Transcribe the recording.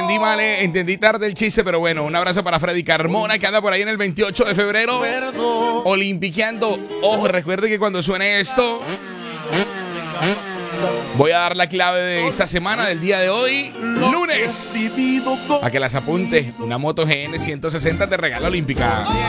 entendí mal, entendí tarde el chiste, pero bueno, un abrazo para Freddy Carmona que anda por ahí en el 28 de febrero olimpiqueando. Ojo, recuerde que cuando suene esto voy a dar la clave de esta semana, del día de hoy, lunes, a que las apunte. Una moto GN 160 de regalo olímpica.